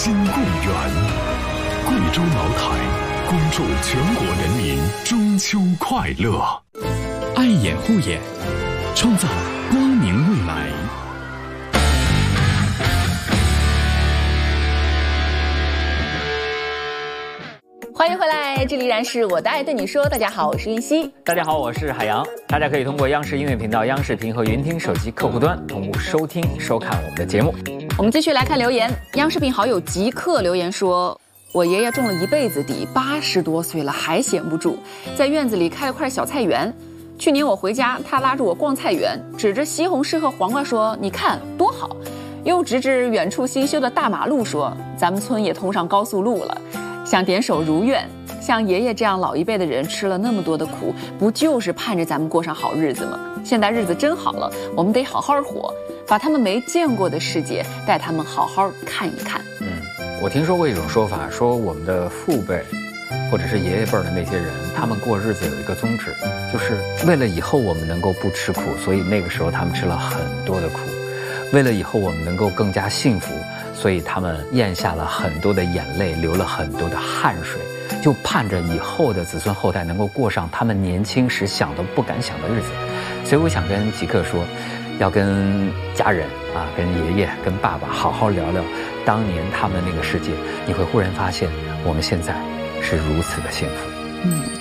心共圆。贵州茅台恭祝全国人民中秋快乐！爱眼护眼，创造光明未来。 欢迎回来，这里依然是我的爱对你说。大家好，我是云溪。 大家好，我是海洋。大家可以通过央视音乐频道、央视频和云听手机客户端同步收听、收看我们的节目。 我们继续来看留言。央视频好友极客留言说：“我爷爷种了一辈子地，80多岁了还闲不住，在院子里开了块小菜园。去年我回家，他拉着我逛菜园，指着西红柿和黄瓜说：‘你看多好！’又指指远处新修的大马路说：‘咱们村也通上高速路了。’想点首如愿。像爷爷这样老一辈的人吃了那么多的苦，不就是盼着咱们过上好日子吗？现在日子真好了，我们得好好活，把他们没见过的世界带他们好好看一看。 我听说过一种说法，说我们的父辈或者是爷爷辈的那些人，他们过日子有一个宗旨，就是为了以后我们能够不吃苦，所以那个时候他们吃了很多的苦。为了以后我们能够更加幸福，所以他们咽下了很多的眼泪，流了很多的汗水，就盼着以后的子孙后代能够过上他们年轻时想都不敢想的日子。所以我想跟极客说，要跟家人跟爷爷跟爸爸好好聊聊当年他们那个世界，你会忽然发现我们现在是如此的幸福。